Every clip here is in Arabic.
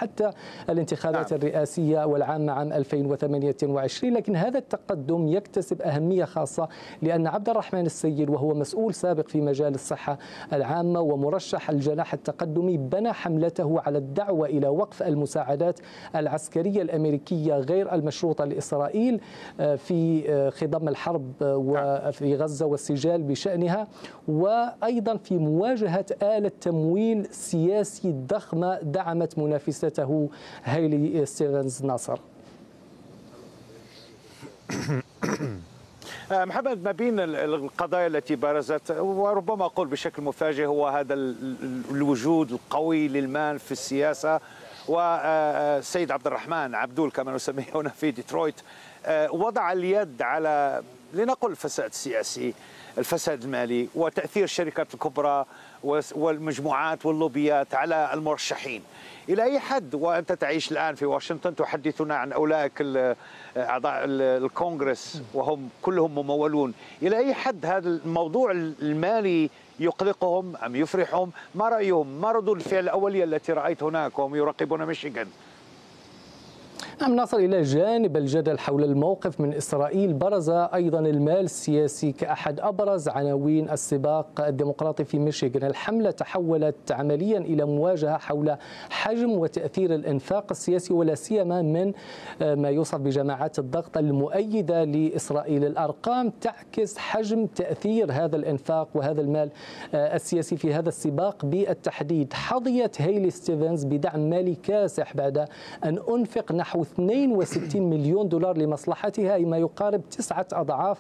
حتى الانتخابات الرئاسية والعامة عام 2028. لكن هذا التقدم يكتسب أهمية خاصة لأن عبد الرحمن السيد وهو مسؤول سابق في مجال الصحة العامة ومرشح الجناح التقدمي بنى حملته على الدعوة إلى وقف المساعدات العسكرية الأمريكية غير المشروطة لإسرائيل في خضم الحرب وفي غزة والسجال بشأنها، وأيضا في مواجهة آلة تمويل سياسي ضخمة دعمت منافسته هيلي ستيفنز ناصر. محمد، ما بين القضايا التي برزت وربما أقول بشكل مفاجئ هو هذا الوجود القوي للمال في السياسة، والسيد عبد الرحمن عبدول كما نسميه هنا في ديترويت وضع اليد على لنقل الفساد السياسي، الفساد المالي، وتأثير الشركات الكبرى والمجموعات واللوبيات على المرشحين. إلى أي حد وأنت تعيش الآن في واشنطن تحدثنا عن أولئك أعضاء الكونغرس وهم كلهم ممولون، إلى أي حد هذا الموضوع المالي يقلقهم أم يفرحهم؟ ما رأيهم؟ ما ردود الفعل الأولية التي رأيت هناك وهم يراقبون ميشيغان؟ نعم نصل إلى جانب الجدل حول الموقف من إسرائيل برز أيضا المال السياسي كأحد أبرز عناوين السباق الديمقراطي في ميشيغان. الحملة تحولت عمليا إلى مواجهة حول حجم وتأثير الإنفاق السياسي ولا سيما من ما يوصف بجماعات الضغط المؤيدة لإسرائيل. الأرقام تعكس حجم تأثير هذا الإنفاق وهذا المال السياسي في هذا السباق بالتحديد. حظيت هيلي ستيفنز بدعم مالي كاسح بعد أن أنفق نحو 62 مليون دولار لمصلحتها، أي ما يقارب 9 أضعاف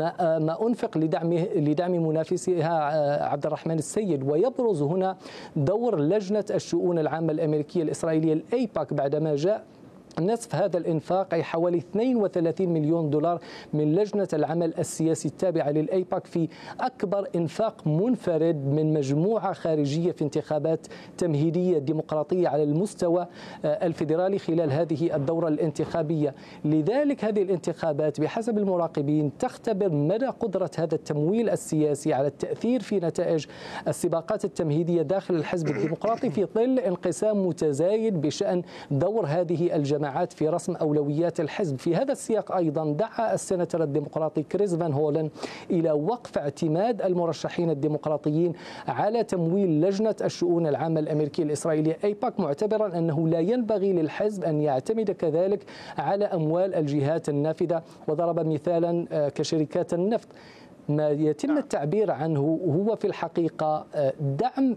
ما أنفق لدعم منافسها عبد الرحمن السيد. ويبرز هنا دور لجنة الشؤون العامة الأمريكية الإسرائيلية الأيباك بعدما جاء نصف هذا الإنفاق أي حوالي 32 مليون دولار من لجنة العمل السياسي التابعة للأيباك في أكبر إنفاق منفرد من مجموعة خارجية في انتخابات تمهيدية ديمقراطية على المستوى الفيدرالي خلال هذه الدورة الانتخابية. لذلك هذه الانتخابات بحسب المراقبين تختبر مدى قدرة هذا التمويل السياسي على التأثير في نتائج السباقات التمهيدية داخل الحزب الديمقراطي في ظل انقسام متزايد بشأن دور هذه الجماعات في رسم أولويات الحزب. في هذا السياق أيضا دعا السيناتور الديمقراطي كريس فان هولن إلى وقف اعتماد المرشحين الديمقراطيين على تمويل لجنة الشؤون العامة الأمريكية الإسرائيلية أيباك، معتبرا أنه لا ينبغي للحزب أن يعتمد كذلك على أموال الجهات النافذة، وضرب مثالا كشركات النفط. ما يتم التعبير عنه هو في الحقيقة دعم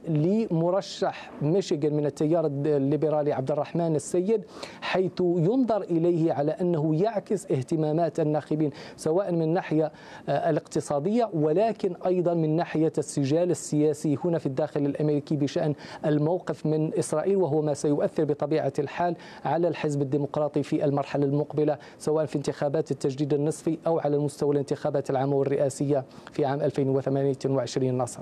لمرشح ميشيغان من التيار الليبرالي عبد الرحمن السيد، حيث ينظر إليه على أنه يعكس اهتمامات الناخبين سواء من الناحية الاقتصادية ولكن أيضا من ناحية السجال السياسي هنا في الداخل الأمريكي بشأن الموقف من إسرائيل، وهو ما سيؤثر بطبيعة الحال على الحزب الديمقراطي في المرحلة المقبلة سواء في انتخابات التجديد النصفي أو على المستوى الانتخابات العامة والرئاسية في عام 2028. ناصر.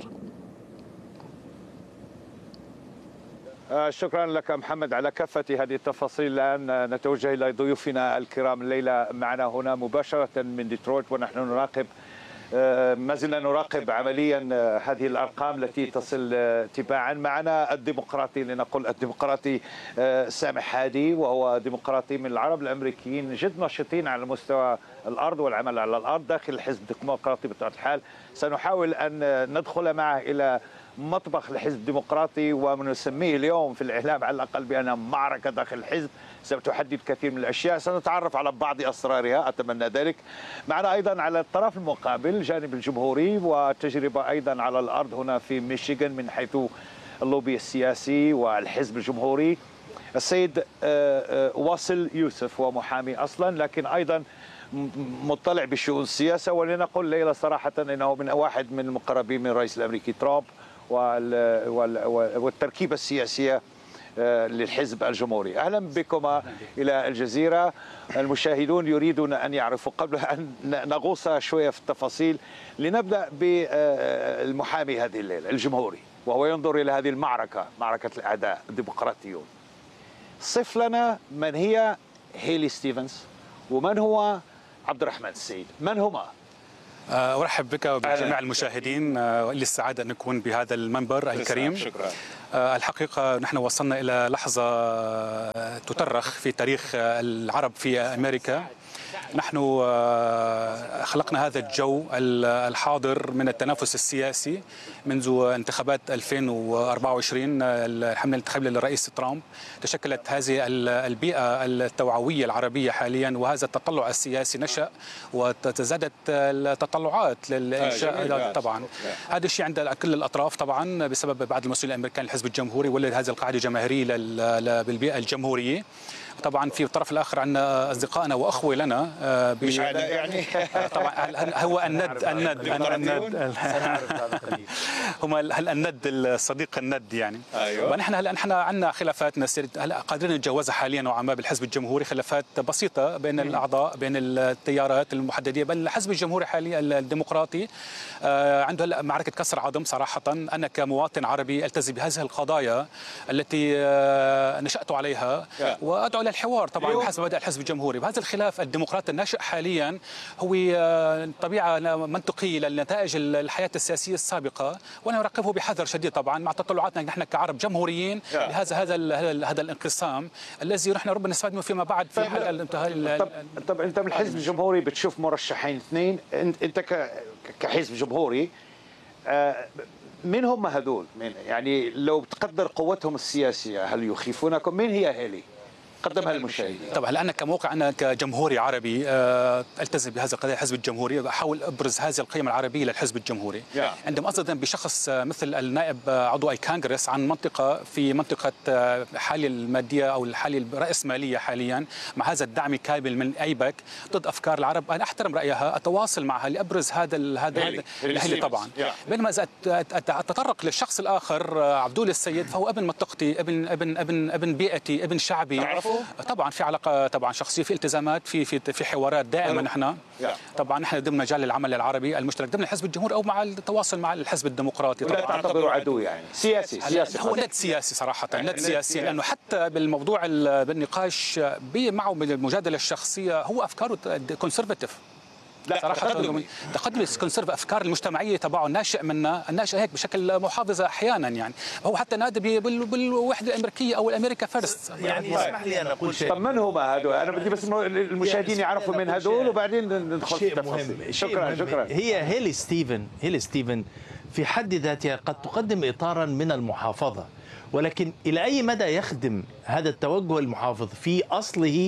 شكرا لك محمد على كافة هذه التفاصيل. الآن نتوجه إلى ضيوفنا الكرام الليلة معنا هنا مباشرة من ديترويت، ونحن نراقب ما زلنا نراقب عمليا هذه الأرقام التي تصل تباعا. معنا الديمقراطي لنقول الديمقراطي سامح هادي، وهو ديمقراطي من العرب الأمريكيين جد نشطين على مستوى الأرض والعمل على الأرض داخل الحزب الديمقراطي بطبيعة الحال. سنحاول أن ندخل معه إلى مطبخ الحزب الديمقراطي وما نسميه اليوم في الإعلام على الأقل بأنها معركة داخل الحزب ستحدد كثير من الأشياء. سنتعرف على بعض أسرارها، أتمنى ذلك. معنا أيضا على الطرف المقابل الجانب الجمهوري وتجربة أيضا على الأرض هنا في ميشيغان من حيث اللوبي السياسي والحزب الجمهوري، السيد واصل يوسف، ومحامي أصلا لكن أيضا مطلع بشؤون السياسة، ولنقل ليلة صراحة أنه من واحد من المقربين من الرئيس الأمريكي ترامب والتركيبة السياسية للحزب الجمهوري. أهلا بكما إلى الجزيرة. المشاهدون يريدون أن يعرفوا قبل أن نغوص شوية في التفاصيل، لنبدأ بالمحامي هذه الليلة الجمهوري وهو ينظر إلى هذه المعركة، معركة الأعداء الديمقراطيون. صف لنا من هي هيلي ستيفنز ومن هو عبد الرحمن السيد، من هما؟ أرحب بك وبجميع المشاهدين، لي السعادة أن نكون بهذا المنبر الكريم. شكرا. الحقيقة نحن وصلنا إلى لحظة تترخ في تاريخ العرب في أمريكا. نحن خلقنا هذا الجو الحاضر من التنافس السياسي منذ انتخابات 2024 الحملة الانتخابية للرئيس ترامب. تشكلت هذه البيئة التوعوية العربية حاليا، وهذا التطلع السياسي نشأ وتزادت التطلعات للإنشاء. طبعا هذا الشيء عند كل الأطراف طبعا بسبب بعض المسؤولين الأمريكان الحزب الجمهوري ولد هذه القاعدة الجماهيرية بالبيئة الجمهورية. طبعا في الطرف الاخر عندنا اصدقائنا واخوه لنا مش يعني طبعا هو الند هم الند الصديق الند يعني. أيوة. ونحن هلا نحن عندنا خلافات هلا قادرين نتجاوزها حاليا نوعا ما بالحزب الجمهوري، خلافات بسيطه بين الاعضاء بين التيارات المحدده، بل الحزب الجمهوري حاليا الديمقراطي عنده هلا معركه كسر عظم صراحه. انا كمواطن عربي التزم بهذه القضايا التي نشأت عليها وادعو للحوار طبعا بحسب مبادئ الحزب الجمهوري. وهذا الخلاف الديمقراطي الناشئ حاليا هو طبيعه منطقيه لنتائج الحياه السياسيه السابقه، وانا اراقبه بحذر شديد طبعا مع تطلعاتنا نحن كعرب جمهوريين هذا الانقسام الذي نحن ربما نستفاد منه فيما بعد في حال طب انت من الحزب الجمهوري بتشوف مرشحين اثنين، انت كحزب جمهوري من هم هذول؟ يعني لو بتقدر قوتهم السياسيه هل يخيفونكم؟ مين هي هيلي؟ قدمها للمشاهدين. طبعا انا كموقع انا كجمهوري عربي التزم بهذه القضيه الحزب الجمهوري، بحاول ابرز هذه القيم العربيه للحزب الجمهوري. عندما اصدم بشخص مثل النائب عضو الكونغرس عن منطقه حالة الماديه او الحاله الراسماليه حاليا مع هذا الدعم الكامل من ايبك ضد افكار العرب، انا احترم رايها، اتواصل معها لابرز هذا الهيلي طبعا. بينما اذا اتطرق للشخص الاخر عبدول السيد فهو ابن منطقتي، ابن بيئتي، ابن شعبي. طبعا في علاقه طبعا شخصيه، في التزامات، في حوارات دائما. نحن طبعا نحن ضمن مجال العمل العربي المشترك ضمن الحزب الجمهوري او مع التواصل مع الحزب الديمقراطي. طبعا تعتبره عدو يعني سياسي هو ند سياسي صراحه، ند سياسي، لانه حتى بالموضوع بالنقاش معه بالمجادله الشخصيه هو افكاره كونسرفاتيف صراحه، تقدم الكونسيرف افكار المجتمعيه تبعه الناشئ هيك بشكل محافظه احيانا يعني. هو حتى نادى بالوحده الامريكيه او الامريكا فيرست. يعني اسمح لي ان اقول شيء. طب من هم هذول؟ انا بدي بس المشاهدين يعرفوا من هذول وبعدين ندخل في التفاصيل. شكرا. هي هيلي ستيفن في حد ذاتها قد تقدم اطارا من المحافظه، ولكن الى اي مدى يخدم هذا التوجه المحافظ في اصله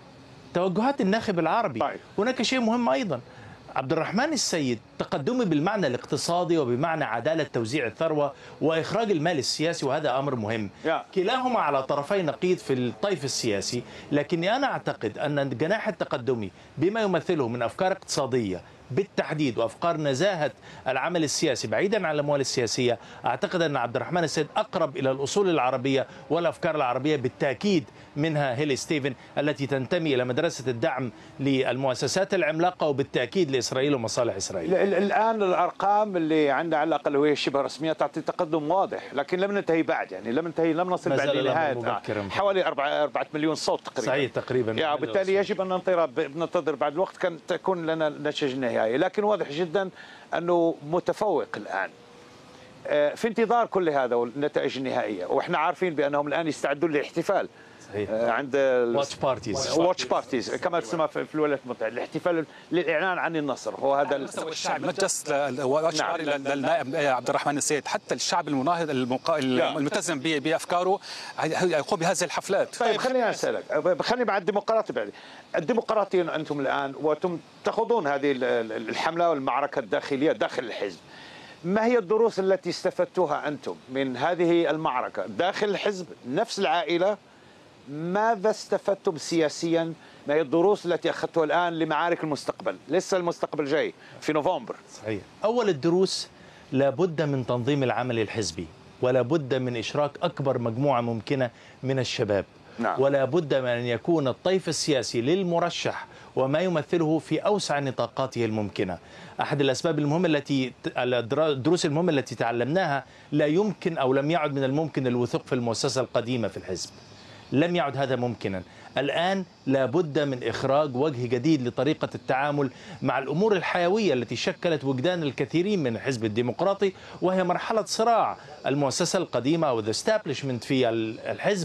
توجهات الناخب العربي؟ طيب. هناك شيء مهم أيضا، عبد الرحمن السيد تقدمي بالمعنى الاقتصادي وبمعنى عدالة توزيع الثروة وإخراج المال السياسي، وهذا أمر مهم. كلاهما على طرفي نقيض في الطيف السياسي، لكني أنا أعتقد أن الجناح التقدمي بما يمثله من أفكار اقتصادية بالتحديد وأفكار نزاهة العمل السياسي بعيدا عن الأموال السياسية، أعتقد أن عبد الرحمن السيد أقرب إلى الأصول العربية والأفكار العربية بالتأكيد منها هيلي ستيفن التي تنتمي إلى مدرسة الدعم للمؤسسات العملاقة وبالتأكيد لإسرائيل ومصالح إسرائيل. الآن الأرقام اللي عندنا على الأقل وهي شبه رسمية تعطي تقدم واضح، لكن لم ننتهي بعد، يعني لم نصل بعد لنهاية حوالي 4 مليون صوت تقريبا. صحيح تقريبا. يعني بالتالي يجب أن ننتظر بعد الوقت كان تكون لنا نتيجة النهائية، لكن واضح جدا أنه متفوق الآن. في انتظار كل هذا والنتائج النهائية، وإحنا عارفين بأنهم الآن يستعدون للاحتفال عند واتش بارتيز كما تسمى في الولايات المتحدة، الاحتفال للإعلان عن النصر. هو هذا الشعب مش بس واتش بارتي للنائب عبد الرحمن السيد، حتى الشعب المناهض الملتزم بأفكاره يقوم بهذه الحفلات. طيب خليني أسألك، خليني مع الديمقراطي بعد. الديمقراطيين أنتم الآن وأنتم تخوضون هذه الحملة والمعركة الداخلية داخل الحزب، ما هي الدروس التي استفدتوها أنتم من هذه المعركة داخل الحزب نفس العائلة؟ ماذا استفدتم سياسيا؟ ما هي الدروس التي أخذتوها الآن لمعارك المستقبل؟ لسه المستقبل جاي في نوفمبر. صحيح. أول الدروس لابد من تنظيم العمل الحزبي، ولا بد من إشراك أكبر مجموعة ممكنة من الشباب. ولا بد من أن يكون الطيف السياسي للمرشح وما يمثله في أوسع نطاقاته الممكنة. أحد الأسباب المهمة الدروس المهمة التي تعلمناها، لا يمكن أو لم يعد من الممكن الوثوق في المؤسسة القديمة في الحزب، لم يعد هذا ممكنا. الآن لابد من إخراج وجه جديد لطريقة التعامل مع الأمور الحيوية التي شكلت وجدان الكثيرين من الحزب الديمقراطي، وهي مرحلة صراع المؤسسة القديمة أو the establishment في الحزب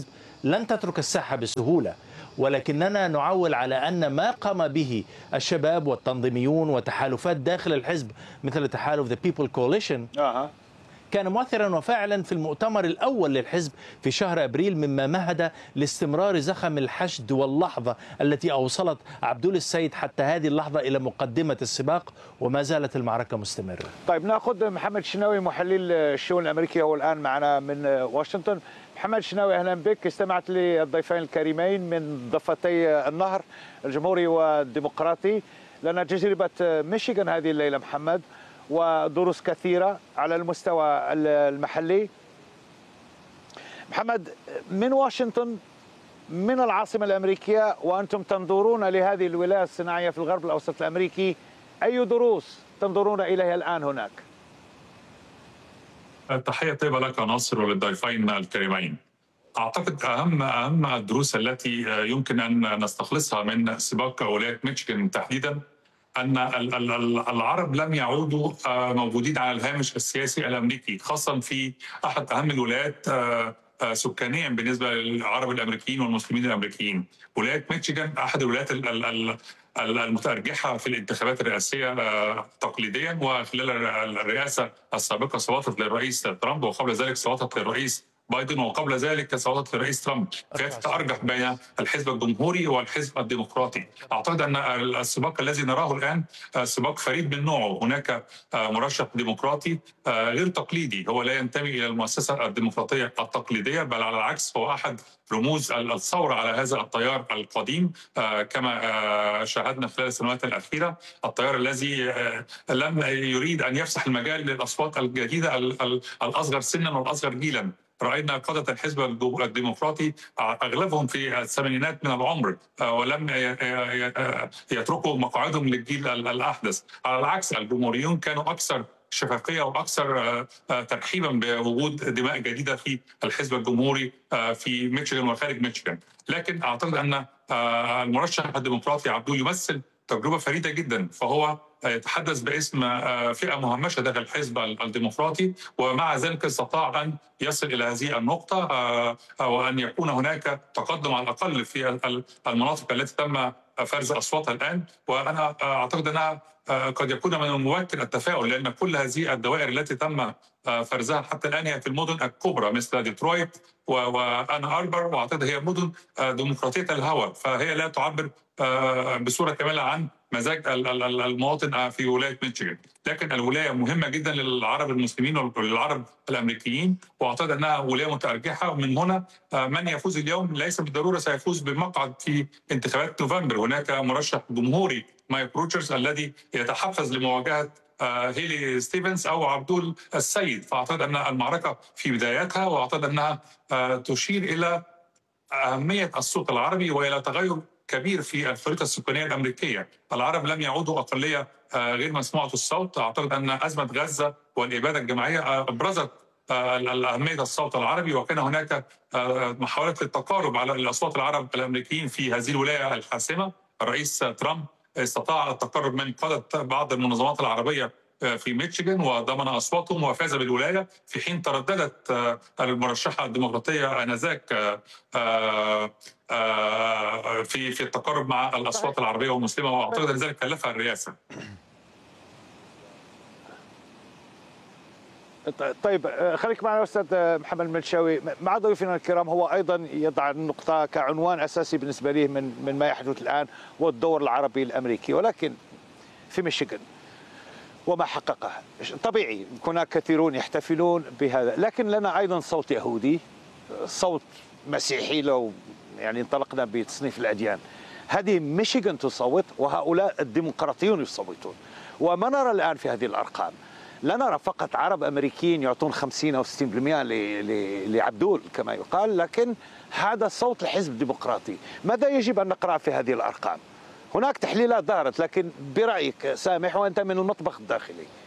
لن تترك الساحة بسهولة، ولكننا نعول على أن ما قام به الشباب والتنظيميون وتحالفات داخل الحزب مثل تحالف The People Coalition كان مؤثرا وفاعلا في المؤتمر الأول للحزب في شهر أبريل، مما مهد لاستمرار زخم الحشد واللحظة التي أوصلت عبدول السيد حتى هذه اللحظة إلى مقدمة السباق، وما زالت المعركة مستمرة. طيب نأخذ محمد الشناوي محلل الشؤون الأمريكية، هو الآن معنا من واشنطن. محمد الشناوي أهلا بك. استمعت للضيفين الكريمين من ضفتي النهر الجمهوري والديمقراطي. لنا تجربة ميشيغان هذه الليلة محمد، ودروس كثيرة على المستوى المحلي. محمد، من واشنطن، من العاصمة الأمريكية، وأنتم تنظرون لهذه الولاية الصناعية في الغرب الأوسط الأمريكي، أي دروس تنظرون إليها الآن هناك؟ تحية طيبة لك ناصر وللضيفين الكريمين. أعتقد أهم الدروس التي يمكن أن نستخلصها من سباق ولاية ميشيغان تحديدا أن العرب لم يعودوا موجودين على الهامش السياسي الأمريكي، خاصة في أحد أهم الولايات سكانيا بالنسبة للعرب الأمريكيين والمسلمين الأمريكيين. ولاية ميشيغان أحد الولايات المتأرجحة في الانتخابات الرئاسية تقليديا، وخلال الرئاسة السابقة صوتت للرئيس ترامب، وقبل ذلك صوتت للرئيس بايدن، وقبل ذلك صوتت للرئيس ترامب. كيف تتأرجح بين الحزب الجمهوري والحزب الديمقراطي. أعتقد أن السباق الذي نراه الآن سباق فريد من نوعه. هناك مرشح ديمقراطي غير تقليدي، هو لا ينتمي إلى المؤسسة الديمقراطية التقليدية، بل على العكس هو أحد رموز الثورة على هذا التيار القديم، كما شاهدنا خلال السنوات الأخيرة. التيار الذي لم يريد أن يفسح المجال للأصوات الجديدة الأصغر سنا والأصغر جيلا. رأينا قادة الحزب الديمقراطي أغلبهم في الثمانينات من العمر، ولم يتركوا مقاعدهم للجيل الأحدث. على العكس الجمهوريون كانوا أكثر شفافية وأكثر ترحيبا بوجود دماء جديدة في الحزب الجمهوري في ميشيغان وخارج ميشيغان. لكن أعتقد أن المرشح الديمقراطي عبدول يمثل تجربة فريدة جدا، فهو يتحدث باسم فئة مهمشة داخل الحزب الديمقراطي، ومع ذلك استطاع أن يصل إلى هذه النقطة وأن يكون هناك تقدم على الأقل في المناطق التي تم فرز أصواتها الآن. وأنا أعتقد أنها قد يكون من المبكر التفاؤل، لأن كل هذه الدوائر التي تم فرزها حتى الآن هي في المدن الكبرى مثل ديترويت وأنا أربر، وأعتقد هي مدن ديمقراطية الهوى، فهي لا تعبر بصورة كاملة عن مزاج المواطن في ولاية ميشيغان. لكن الولاية مهمة جدا للعرب المسلمين وللعرب الأمريكيين، وأعتقد أنها ولاية متأرجحة. ومن هنا من يفوز اليوم ليس بالضرورة سيفوز بمقعد في انتخابات نوفمبر. هناك مرشح جمهوري مايك روجرز الذي يتحفز لمواجهة هيلي ستيفنز أو عبدول السيد، فأعتقد أن المعركة في بداياتها، وأعتقد أنها تشير إلى أهمية الصوت العربي وإلى تغير كبير في الخريطة السكانية الأمريكية. العرب لم يعودوا أقلية غير مسموعة الصوت. أعتقد أن أزمة غزة والإبادة الجماعية أبرزت أهمية الصوت العربي، وكان هناك محاولات للتقارب على الأصوات العرب الأمريكيين في هذه الولاية الحاسمة. الرئيس ترامب استطاع التقرب من قادة بعض المنظمات العربية في ميشيغان وضمن أصواتهم وفاز بالولاية، في حين ترددت المرشحة الديمقراطية آنذاك في التقارب مع الأصوات العربية والمسلمة، وأعتقد أن ذلك كلفها الرئاسة. طيب خليك معنا أستاذ محمد المنشاوي مع ضيوفنا الكرام. هو أيضا يضع النقطة كعنوان أساسي بالنسبة لي من ما يحدث الآن هو الدور العربي الأمريكي، ولكن في ميشيغان وما حققه طبيعي هناك كثيرون يحتفلون بهذا، لكن لنا أيضا صوت يهودي، صوت مسيحي لو يعني انطلقنا بتصنيف الأديان. هذه ميشيغان تصوت وهؤلاء الديمقراطيون يصوتون، وما نرى الآن في هذه الأرقام لا نرى فقط عرب أمريكيين يعطون 50 أو 60% لعبدول كما يقال، لكن هذا صوت الحزب الديمقراطي. ماذا يجب أن نقرأ في هذه الأرقام؟ هناك تحليلات ظهرت، لكن برأيك سامح وأنت من المطبخ الداخلي.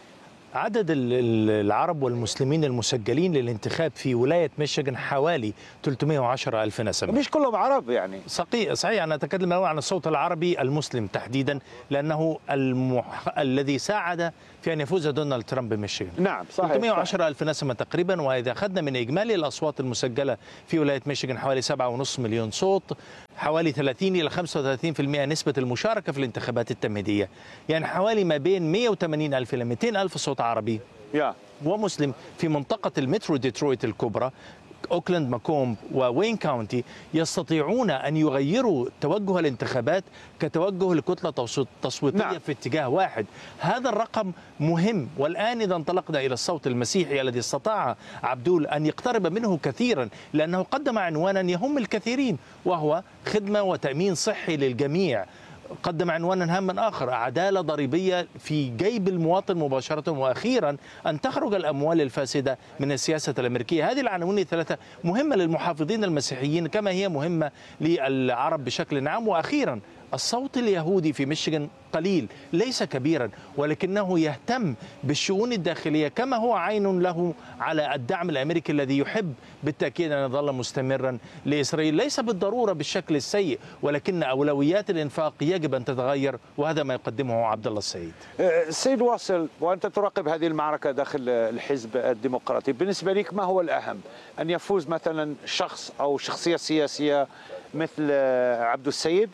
عدد العرب والمسلمين المسجلين للانتخاب في ولاية ميشيغان حوالي 310 ألف نسمة. مش كلهم عرب يعني. صحيح، أنا أتكلم عن الصوت العربي المسلم تحديدا، لأنه الذي ساعد في أن يفوز دونالد ترامب بميشيغان. نعم صحيح. 310 ألف نسمة تقريبا، وإذا أخذنا من إجمالي الأصوات المسجلة في ولاية ميشيغان حوالي 7.5 مليون صوت، حوالي 30 إلى 35% نسبة المشاركة في الانتخابات التمهيدية، يعني حوالي ما بين 180 ألف إلى 200 ألف صوت عربي ومسلم في منطقة المترو ديترويت الكبرى، أوكلاند ماكومب ووين كاونتي، يستطيعون أن يغيروا توجه الانتخابات كتوجه لكتلة تصويتية في اتجاه واحد. هذا الرقم مهم. والآن إذا انطلقنا إلى الصوت المسيحي الذي استطاع عبدول أن يقترب منه كثيرا، لأنه قدم عنوانا يهم الكثيرين، وهو خدمة وتأمين صحي للجميع. قدم عنوانا هاما آخر، عدالة ضريبية في جيب المواطن مباشرة، وأخيرا أن تخرج الأموال الفاسدة من السياسة الأمريكية. هذه العناوين الثلاثة مهمة للمحافظين المسيحيين كما هي مهمة للعرب بشكل عام. وأخيرا الصوت اليهودي في ميشيغان قليل، ليس كبيرا، ولكنه يهتم بالشؤون الداخلية كما هو عين له على الدعم الأمريكي الذي يحب بالتأكيد أن يظل مستمرا لإسرائيل، ليس بالضرورة بالشكل السيء، ولكن أولويات الإنفاق يجب أن تتغير، وهذا ما يقدمه عبد الله السيد. سيد واصل، وأنت تراقب هذه المعركة داخل الحزب الديمقراطي، بالنسبة لك ما هو الأهم؟ أن يفوز مثلا شخص أو شخصية سياسية مثل عبد السيد،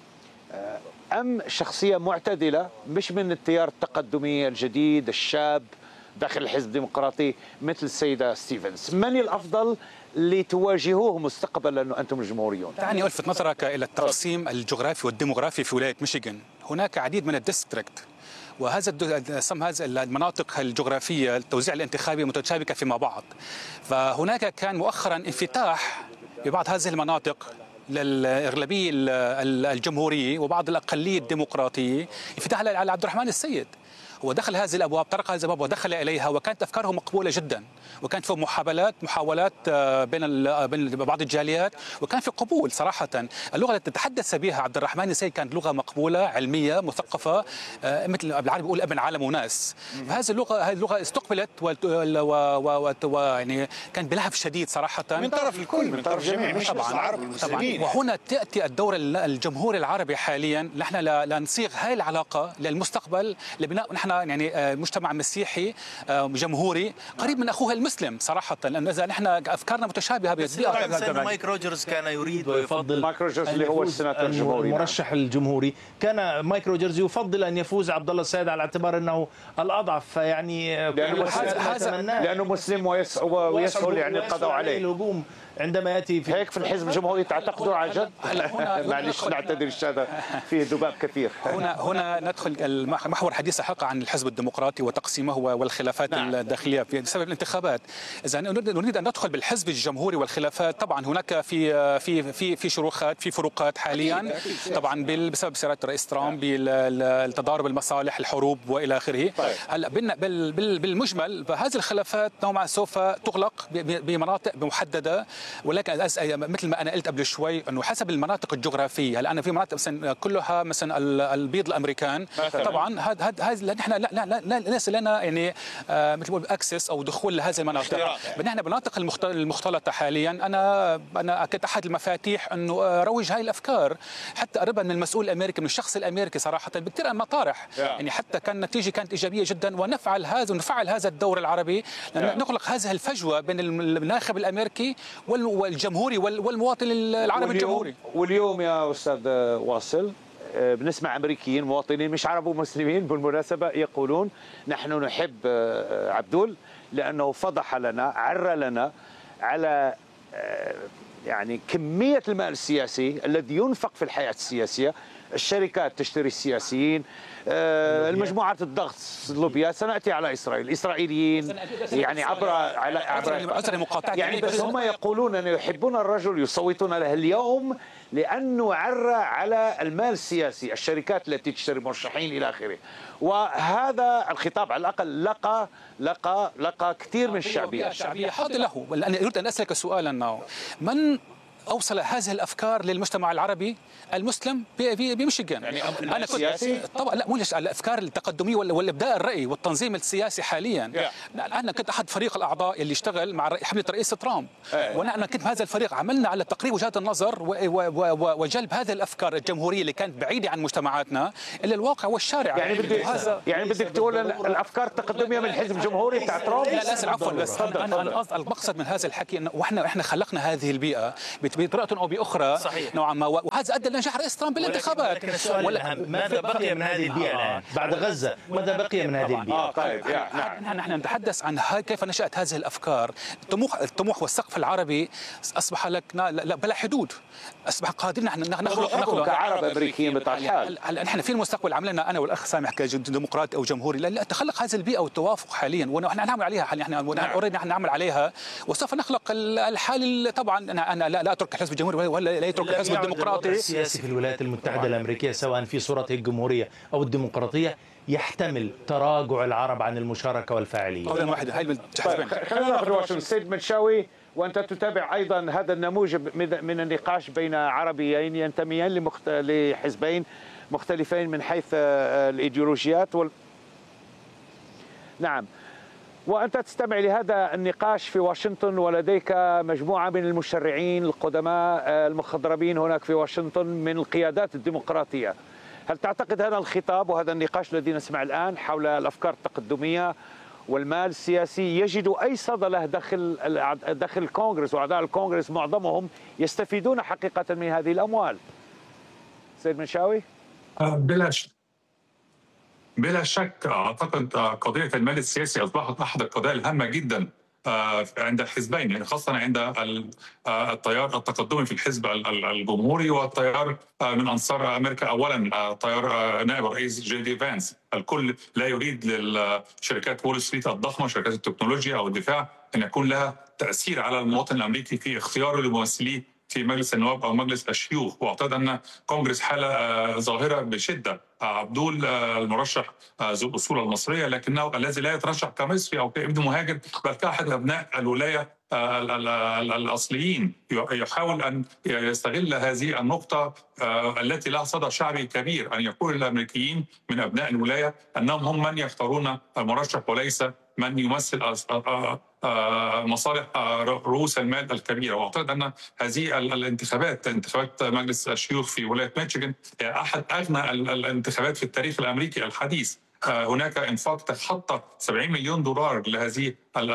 أم شخصية معتدلة مش من التيار التقدمي الجديد الشاب داخل الحزب الديمقراطي مثل السيدة ستيفنز؟ من الأفضل لتواجهوه مستقبلا أنتم الجمهوريون؟ دعني ألفت نظرك إلى التقسيم الجغرافي والديموغرافي في ولاية ميشيغان. هناك عديد من الديستريكت، وهذا المناطق الجغرافية التوزيع الانتخابي متشابكة فيما بعض، فهناك كان مؤخرا انفتاح ببعض هذه المناطق للأغلبية الجمهورية وبعض الأقلية الديمقراطية، انفتاح على عبد الرحمن السيد. هو دخل هذه الابواب، طرق هذه الابواب ودخل اليها، وكانت افكاره مقبوله جدا، وكانت في محاولات بين بعض الجاليات، وكان في قبول صراحه. اللغه التي تحدث بها عبد الرحمن السيد كانت لغه مقبوله، علميه، مثقفه، مثل بالعربي بيقول ابن عالم وناس. فهذه اللغه استقبلت ويعني كان بلهف شديد صراحه من طرف الكل، من طرف جميع، مش طبعا العرب المسلمين. وهنا تاتي الدور الجمهوري العربي حاليا، نحن لنصيغ هذه العلاقه للمستقبل لبناء نحن يعني مجتمع مسيحي جمهوري قريب من اخوه المسلم صراحه، لان اذا نحن افكارنا متشابهه مايك روجرز كان يريد ويفضل، مايك روجرز اللي هو السناتور الجمهوري المرشح الجمهوري، كان مايك روجرز يفضل ان يفوز عبد الله السيد على اعتبار انه الاضعف، فيعني لانه مسلم ويسهل يعني القضاء عليه. الهجوم عندما ياتي هيك في الحزب الجمهوري تعتقدوا عن جد؟ معلش نعتذر الشهاده فيه ذباب كثير. هنا ندخل محور حديث الحلقه عن الحزب الديمقراطي وتقسيمه والخلافات الداخليه بسبب الانتخابات. اذا نريد ان ندخل بالحزب الجمهوري والخلافات، طبعا هناك في شروخات، في فروقات حاليا طبعا بسبب سياسه الرئيس ترامب، بالتضارب المصالح، الحروب والى اخره. هلا بالمجمل فهذه الخلافات نوعا ما سوف تغلق بمناطق محدده، ولكن مثل ما انا قلت قبل شوي انه حسب المناطق الجغرافيه. هلا انا في مناطق مثلا كلها مثلا البيض الامريكان، طبعا هذا نحن ليس لنا يعني مثل ما بقول اكسس او دخول لهذه المناطق. نحن بالمناطق المختلطه حاليا انا كنت احد المفاتيح انه روج هاي الافكار، حتى قربها من المسؤول الامريكي، من الشخص الامريكي صراحه بكثير من المطارح، يعني حتى كان النتيجه كانت ايجابيه جدا، ونفعل هذا الدور العربي، نخلق هذه الفجوه بين الناخب الامريكي والجمهوري والمواطن العربي الجمهوري. واليوم يا استاذ واصل بنسمع امريكيين مواطنين مش عرب ومسلمين بالمناسبه يقولون نحن نحب عبدول لانه فضح لنا، عرى لنا على يعني كميه المال السياسي الذي ينفق في الحياه السياسيه، الشركات تشتري السياسيين، المجموعات الضغط اللوبيات. سنأتي على إسرائيل، الإسرائيليين يعني عبر يعني بس هم يقولون أن يحبون الرجل، يصوتون له اليوم لأنه عرى على المال السياسي، الشركات التي تشتري مرشحين إلى آخره. وهذا الخطاب على الأقل لقى كثير من الشعبية. حاضر له. أنا أريد أن أسألك سؤالا، من اوصل هذه الافكار للمجتمع العربي المسلم بميشيغان. يعني انا كنت طبعا لا مو الافكار التقدميه والابداء الراي والتنظيم السياسي حاليا. انا كنت احد فريق الاعضاء اللي اشتغل مع حمله الرئيس ترامب، وانا كنت بهذا الفريق عملنا على تقريب وجهات النظر وجلب هذه الافكار الجمهوريه اللي كانت بعيده عن مجتمعاتنا الى الواقع والشارع. يعني بدك تقول الافكار التقدميه من الحزب الجمهوري تاع ترامب؟ لا عفوا، بس انا المقصد من هذا الحكي انه احنا خلقنا هذه البيئه بطريقه او باخرى نوعا ما، وهذا ادى لنجاح رئيس ترامب بالانتخابات. ماذا بقي من هذه البيئه الان بعد غزه؟ ماذا بقي من هذه البيئه؟ طيب نحن نتحدث عن كيف نشأت هذه الافكار. الطموح والسقف العربي اصبح لك بلا حدود، اصبح قادرين نحن نخلق كعرب امريكيين بطبيعه الحال. نحن في المستقبل عملنا انا والاخ سامح كديمقراطي او جمهوري لا تخلق هذه البيئه والتوافق حاليا، ونحن نعمل عليها حاليا. نحن نعمل عليها وسوف نخلق الحال. طبعا انا لا اترك الحزب الجمهوري ولا لا يترك الحزب الديمقراطي. السياسي في الولايات المتحده الامريكيه سواء في صورته الجمهوريه او الديمقراطيه يحتمل تراجع العرب عن المشاركه والفاعلية. قولا واحدا. خلينا ناخذ واشنطن. سيد منشاوي، وانت تتابع ايضا هذا النموذج من النقاش بين عربيين ينتميان لحزبين مختلفين من حيث الايديولوجيات نعم، وأنت تستمع لهذا النقاش في واشنطن، ولديك مجموعة من المشرعين القدماء المخضرمين هناك في واشنطن من القيادات الديمقراطية. هل تعتقد هذا الخطاب وهذا النقاش الذي نسمع الآن حول الأفكار التقدمية والمال السياسي يجد أي صدى له داخل الكونغرس، وأعضاء الكونغرس معظمهم يستفيدون حقيقة من هذه الأموال؟ سيد منشاوي؟ بلا شك اعتقد قضيه المال السياسي اصبحت احد القضايا الهامه جدا عند الحزبين، يعني خاصه عند التيار التقدمي في الحزب الجمهوري والتيار من انصار امريكا. اولا تيار نائب الرئيس جي دي فانس، الكل لا يريد للشركات وول ستريت الضخمه، شركات التكنولوجيا او الدفاع، ان يكون لها تاثير على المواطن الامريكي في اختياره لممثليه في مجلس النواب او مجلس الشيوخ. واعتقد ان كونغرس حاله ظاهره بشده. عبدول المرشح ذو الاصول المصريه، لكنه الذي لا يترشح كمصري او كابن مهاجر بل كاحد ابناء الولايه الاصليين، يحاول ان يستغل هذه النقطه التي لها صدى شعبي كبير، ان يقول الامريكيين من ابناء الولايه انهم هم من يختارون المرشح وليس من يمثل مصالح رؤوس المال الكبيره. واعتقد ان هذه انتخابات مجلس الشيوخ في ولايه ميشيغان هي احد اغنى الانتخابات في التاريخ الامريكي الحديث. هناك انفاق تخطى $70 مليون لهذه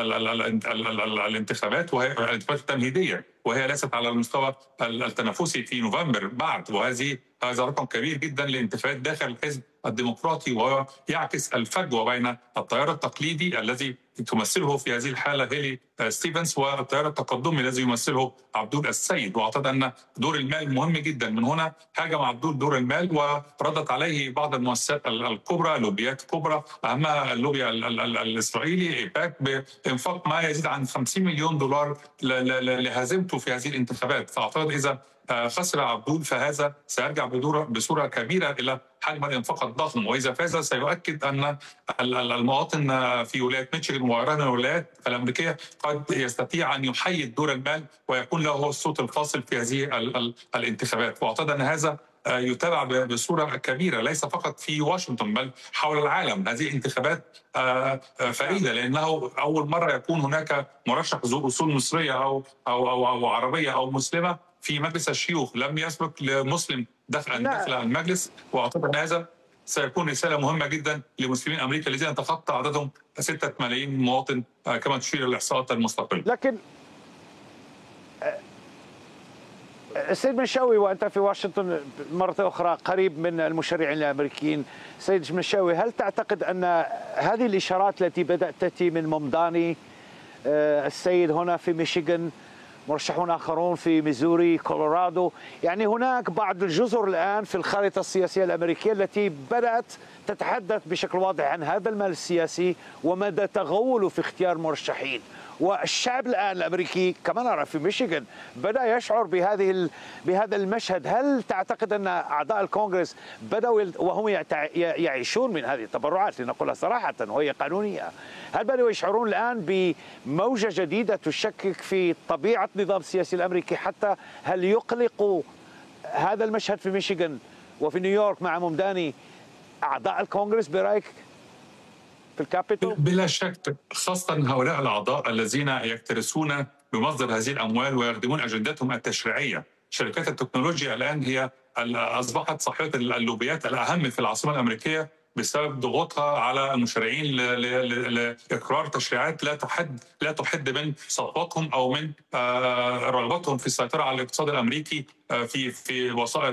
الانتخابات، وهي الانتخابات التمهيديه، وهي ليست على المستوى التنافسي في نوفمبر بعد. هذا رقم كبير جدا لانتخابات داخل الحزب الديمقراطي، ويعكس الفجوه بين التيار التقليدي الذي تمثله في هذه الحاله هيلي ستيفنز والتيار التقدمي الذي يمثله عبدول السيد. واعتقد ان دور المال مهم جدا. من هنا هاجم عبدول دور المال وردت عليه بعض المؤسسات الكبرى، لوبيات كبرى، اهمها اللوبي الاسرائيلي ايباك، بانفاق ما يزيد عن $50 مليون لهزيمته في هذه الانتخابات. فاعتقد اذا خسر عبدول فهذا سيرجع بصوره كبيره الى حجم الانفاق الضخم، واذا فاز سيؤكد ان المواطن في ولايه ميشيغان وغيرها من الولايات الامريكيه قد يستطيع ان يحيد دور المال ويكون له هو الصوت الفاصل في هذه الانتخابات. واعتقد ان هذا يتابع بصوره كبيره ليس فقط في واشنطن بل حول العالم. هذه انتخابات فريده لانه اول مره يكون هناك مرشح ذو اصول مصريه او عربيه او مسلمه في مجلس الشيوخ. لم يسبق لمسلم دخل المجلس، واعتقد ان هذا سيكون رساله مهمه جدا لمسلمين امريكا الذين تخطى عددهم 6 ملايين مواطن كما تشير الاحصاءات المستقله. لكن سيد منشاوي، وانت في واشنطن مره اخرى قريب من المشرعين الامريكيين، سيد منشاوي، هل تعتقد ان هذه الاشارات التي بدات تاتي من ممداني السيد هنا في ميشيغان، مرشحون آخرون في ميزوري، كولورادو، يعني هناك بعض الجزر الآن في الخارطة السياسية الأمريكية التي بدأت تتحدث بشكل واضح عن هذا المال السياسي ومدى تغوله في اختيار مرشحين، والشعب الآن الأمريكي كما نرى في ميشيغان بدأ يشعر بهذا المشهد. هل تعتقد أن أعضاء الكونغرس بدأوا وهم يعيشون من هذه التبرعات، لنقولها صراحة وهي قانونية، هل بدأوا يشعرون الآن بموجة جديدة تشكك في طبيعة النظام السياسي الأمريكي؟ حتى هل يقلق هذا المشهد في ميشيغان وفي نيويورك مع ممداني أعضاء الكونغرس برأيك في الكابيتول؟ بلا شك، خاصة هؤلاء الأعضاء الذين يكترثون بمصدر هذه الأموال ويخدمون أجندتهم التشريعية. شركات التكنولوجيا الآن هي أصبحت صاحبة اللوبيات الأهم في العاصمة الأمريكية بسبب ضغوطها على المشرعين لإقرار تشريعات لا تحد من سطوتهم أو من رغبتهم في السيطرة على الاقتصاد الأمريكي في وسائط